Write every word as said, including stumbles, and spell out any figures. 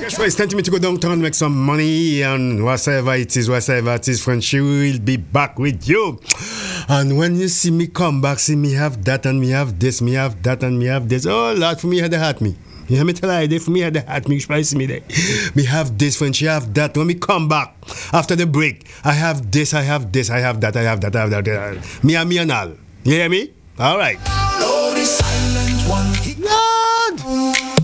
So it's time to me to go downtown and make some money and whatever it is, whatever it is, friends, she will be back with you. And when you see me come back, see me have that and me have this, me have that and me have this. Oh Lord, for me had the heart me. You hear me tell her, for me had the heart me, you see me there. Me have this, when she have that. When me come back after the break, I have this, I have this, I have that, I have that, I have that. I have that. Me and me and all. You hear me? All right.